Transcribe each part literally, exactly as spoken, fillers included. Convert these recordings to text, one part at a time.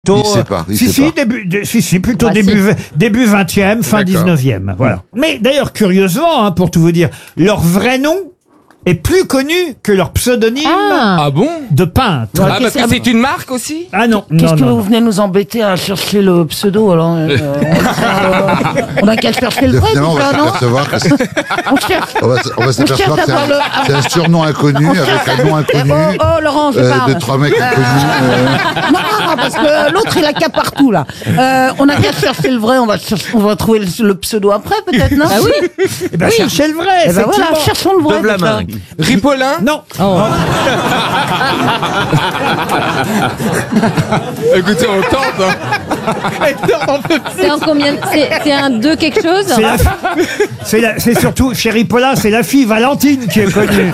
Il sait pas. Il si, sait si, pas. début, de- si, si, plutôt Ah, début, début vingtième, fin D'accord. dix-neuvième. Voilà. Mais d'ailleurs, curieusement, hein, pour tout vous dire, leur vrai nom est plus connu que leur pseudonyme Ah. Ah bon? de peintre. Ouais. Ah, parce que c'est une marque aussi? Ah non, Qu'est-ce non, que non, vous non. venez nous embêter à chercher le pseudo alors euh, on, on a qu'à chercher le vrai, Finalement, on tout va ça, non s'apercevoir que c'est- On cherche. on va, s- on va s'apercevoir que c'est cherche à voir un, le- c'est un surnom inconnu avec un nom inconnu. Oh, oh, Laurent, je euh, parle. de trois mecs inconnus. euh. Non, non, non, parce que l'autre il a qu'à partout là. Euh, on a qu'à chercher le vrai, on va, chercher- on va trouver le, le pseudo après peut-être, non? Ah oui. Eh ben, cherchez le vrai, Eh ben voilà, effectivement. cherchons le vrai. déjà. Ripolin? Non. Écoutez, on tente, hein. C'est un combien C'est c'est un deux quelque chose. C'est la- c'est la- c'est surtout, chez Ripollin, c'est la fille Valentine qui est connue.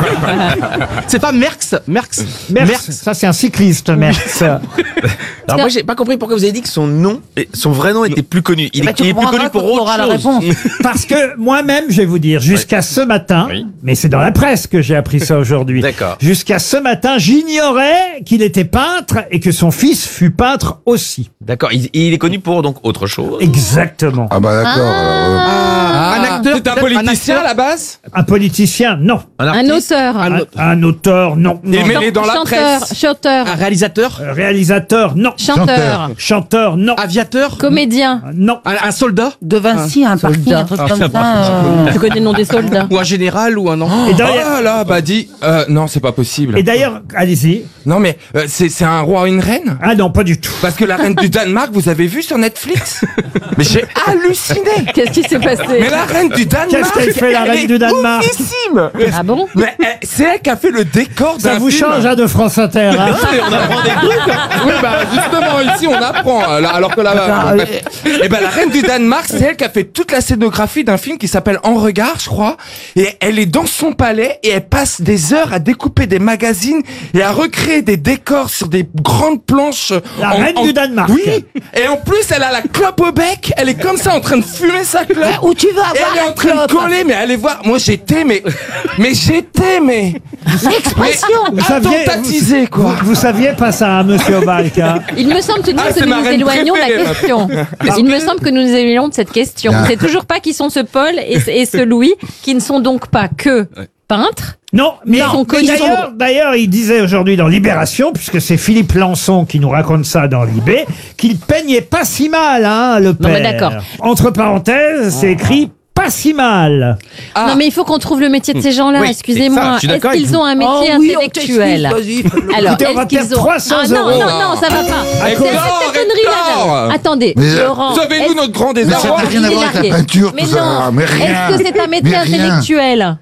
C'est pas Merckx Merckx Merckx, ça c'est un cycliste, Merckx. Alors moi j'ai pas compris pourquoi vous avez dit que son nom, et- son vrai nom était plus connu. Il, Bah, est, tu il est plus comprendras connu pour quand tu autre auras la chose. réponse. Parce que moi-même, je vais vous dire, jusqu'à ce matin, mais c'est dans la presse que j'ai appris ça aujourd'hui. D'accord. Jusqu'à ce matin, j'ignorais qu'il était peintre et que son fils fut peintre aussi. D'accord, il, il est connu pour donc autre chose. Exactement. Ah bah d'accord. alors, euh, Un acteur, C'est un peut-être, politicien acteur à la base? Un politicien, non. Un Un artiste, auteur. Un, un auteur, non. Et Non. mais- mêlé dans la chanteur. presse. Chanteur. un réalisateur, Euh, Réalisateur, non. Chanteur. Chanteur, non. aviateur, Comédien. Non. un, un soldat De Vinci, un parking, un truc comme ça. euh, Tu connais le nom des soldats. ou un général ou un enfant. Et Oh d'ailleurs, là là, bah dis, euh, non, c'est pas possible. et d'ailleurs, allez-y. Non mais, euh, c'est c'est un roi ou une reine? Ah non, pas du tout. Parce que la reine du Danemark, vous avez vu sur Netflix? Mais j'ai halluciné! Qu'est-ce qui s'est passé? Mais la reine du Danemark! Qu'est-ce qu'elle fait, la elle reine est du Danemark? oufissime. Ah bon? Mais elle- c'est elle qui a fait le décor Ça d'un vous film. change hein, de France Inter. Hein. On apprend des trucs. Oui, bah justement ici on apprend. euh, là, Alors que là, et ben la reine du Danemark, c'est elle qui a fait toute la scénographie d'un film qui s'appelle En Regard, je crois. Et elle est dans son palais et elle passe des heures à découper des magazines et à recréer des décors sur des grandes planches. La en- reine en- du Danemark. Oui. Et en plus, elle a la clope au bec. Elle est comme ça en train de fumer sa clope. Bah, où tu veux Et avoir elle est la en train de clope? coller, mais allez voir. Moi, j'étais, mais, mais j'étais, mais, L'expression. Vous saviez, attentatisé, vous, quoi. vous saviez pas ça, hein, monsieur Obalk, hein. Il me semble tout de même Ah, que c'est nous ma nous reine éloignons de la préférée, question. Il me semble que nous nous éloignons de cette question. Ah. On sait toujours pas qui sont ce Paul et, ce- et ce Louis, qui ne sont donc pas que peintres. Non, mais, Ils sont mais connus. d'ailleurs, d'ailleurs, il disait aujourd'hui dans Libération, puisque c'est Philippe Lançon qui nous raconte ça dans Libé, qu'il peignait pas si mal, hein, le père. mais d'accord. Entre parenthèses, c'est écrit pas si mal. Ah. Non mais il faut qu'on trouve le métier de ces gens-là, Oui, excusez-moi. c'est ça, je suis Est-ce d'accord avec qu'ils vous. ont un métier Oh oui, on intellectuel? t'explique, vas-y. Alors, Écoutez, on va est-ce qu'ils perdre ont... trois cents Ah non, euros. non, non, ça va pas. C'est Hector, cette connerie là. Hector. Attendez, Mais, euh, Laurent. Sauvez-nous est-ce- notre grand Mais ça désarroi. n'a rien à il est voir avec la largué. peinture, Mais tout ça. non. Mais rien. Est-ce que c'est un métier Mais rien. intellectuel?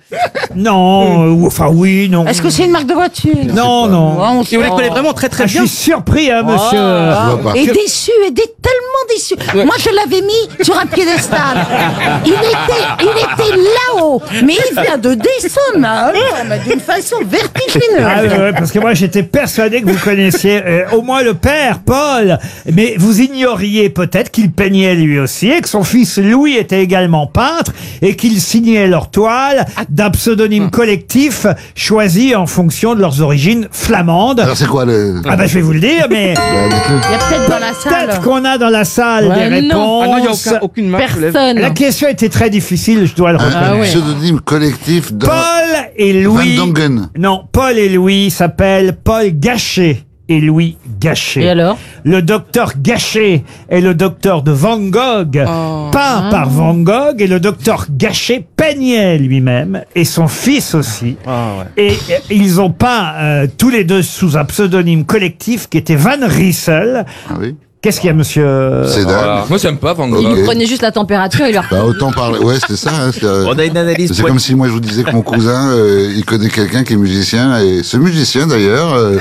Non, euh, ou- enfin oui, non. Est-ce que c'est une marque de voiture? Non, non. Ouais, on Si vous les connaissez vraiment très très Ah, je bien. suis surpris, hein, monsieur. Je vois pas. Et déçu, et dé- tellement déçu. Moi, je l'avais mis sur un piédestal. Il était, il était là-haut. Mais il vient de descendre, là, alors, mais d'une façon vertigineuse. Ah ouais, ouais, parce que moi j'étais persuadé que vous connaissiez euh, au moins le père, Paul, mais vous ignoriez peut-être qu'il peignait lui aussi et que son fils Louis était également peintre et qu'ils signaient leurs toiles d'un pseudonyme collectif choisi en fonction de leurs origines flamandes. Alors c'est quoi le... Ah bah je vais vous le dire, mais la- dites-le. Il y a peut-être dans la peut-être salle. qu'on a dans la salle Ouais, des non. Ah non, il n'y a réponses. aucun- aucune main. qui se lève. Personne. La question était très difficile, je dois le Un, reconnaître. un ouais. pseudonyme collectif dans Paul et Louis. Van Dongen. Non, Paul et Louis s'appellent Paul Gachet et Louis Gachet. Et alors? Le docteur Gachet est le docteur de Van Gogh, peint par Van Gogh, et le docteur Gachet peignait lui-même, et son fils aussi. Et euh, ils ont peint euh, tous les deux sous un pseudonyme collectif qui était Van Riesel. Ah oui. Qu'est-ce qu'il y a, monsieur C'est Voilà. dingue. Moi j'aime pas Van Gogh. Ok. Ils prenaient juste la température et leur... Bah autant parler. Ouais, c'est ça. hein, c'est, euh, On a une analyse. C'est comme si moi je vous disais que mon cousin, euh, il connaît quelqu'un qui est musicien, et ce musicien d'ailleurs euh,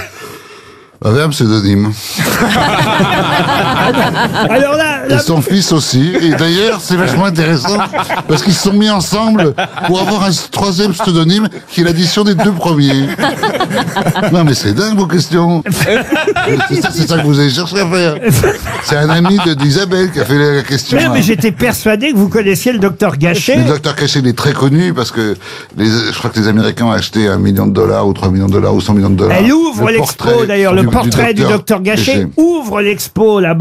avait un pseudonyme. Alors là, Et là, son fils aussi. Et d'ailleurs, c'est vachement intéressant parce qu'ils se sont mis ensemble pour avoir un troisième pseudonyme qui est l'addition des deux premiers. Non mais c'est dingue vos questions. C'est ça, c'est ça que vous avez cherché à faire. C'est un ami de- d'Isabelle qui a fait la question. mais, mais j'étais persuadé que vous connaissiez le docteur Gachet. Le docteur Cachet, il est très connu parce que les, je crois que les Américains ont acheté un million de dollars ou trois millions de dollars ou cent millions de dollars. Elle ouvre Le l'expo portrait d'ailleurs, le du- portrait du docteur Gachet Gachet. ouvre l'expo là-bas.